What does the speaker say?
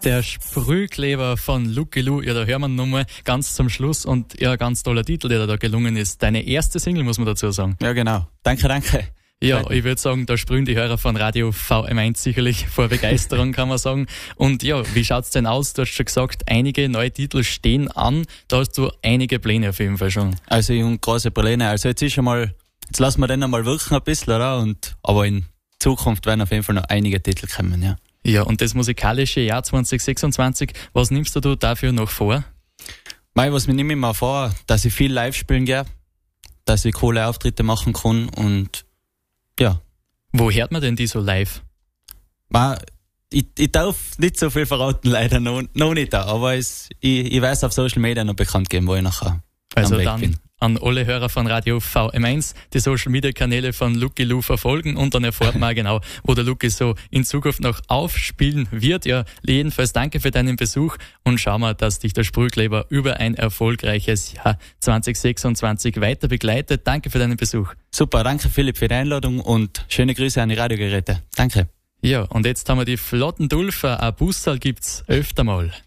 Der Sprühkleber von Lucky Lou, ja, da hören wir nochmal ganz zum Schluss und ja, ganz toller Titel, der da gelungen ist. Deine erste Single, muss man dazu sagen. Ja, genau. Danke. Ja, ich würde sagen, da sprühen die Hörer von Radio VM1 sicherlich vor Begeisterung, kann man sagen. Und ja, wie schaut's denn aus? Du hast schon gesagt, einige neue Titel stehen an. Da hast du einige Pläne auf jeden Fall schon. Also, ich habe große Pläne. Also, jetzt lassen wir den einmal wirken ein bisschen, oder? Aber in Zukunft werden auf jeden Fall noch einige Titel kommen, ja. Ja, und das musikalische Jahr 2026, was nimmst du dafür noch vor? Was mir nehme ich mir vor, dass ich viel live spielen gehe, dass ich coole Auftritte machen kann und ja. Wo hört man denn die so live? Ich darf nicht so viel verraten, leider noch nicht, aber ich weiß auf Social Media noch bekannt geben, wo ich nachher also am Weg dann bin. An alle Hörer von Radio VM1 die Social Media Kanäle von Lucky Lou verfolgen und dann erfahrt man genau, wo der Lucky so in Zukunft noch aufspielen wird. Ja, jedenfalls danke für deinen Besuch und schau mal, dass dich der Sprühkleber über ein erfolgreiches Jahr 2026 weiter begleitet. Danke für deinen Besuch. Super, danke Philipp für die Einladung und schöne Grüße an die Radiogeräte. Danke. Ja, und jetzt haben wir die flotten Dulfer. Ein Bussal gibt's öfter mal.